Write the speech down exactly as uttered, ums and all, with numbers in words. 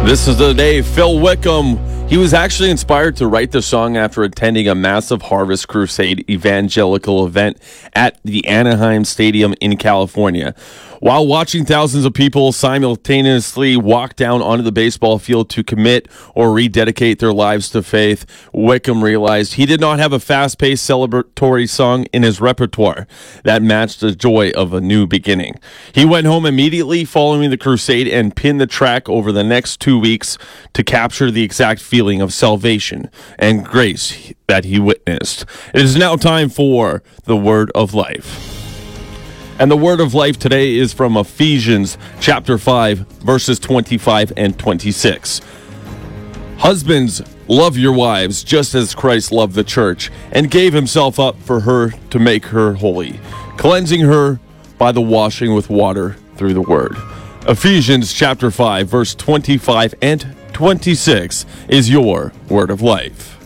This is the day Phil Wickham, he was actually inspired to write the song after attending a massive Harvest Crusade evangelical event at the Anaheim Stadium in California. While watching thousands of people simultaneously walk down onto the baseball field to commit or rededicate their lives to faith, Wickham realized he did not have a fast-paced celebratory song in his repertoire that matched the joy of a new beginning. He went home immediately following the crusade and pinned the track over the next two weeks to capture the exact feeling of salvation and grace that he witnessed. It is now time for the Word of Life. And the word of life today is from Ephesians chapter five, verses twenty-five and twenty-six. Husbands, love your wives just as Christ loved the church and gave himself up for her to make her holy, cleansing her by the washing with water through the word. Ephesians chapter five, verse twenty-five and twenty-six is your word of life.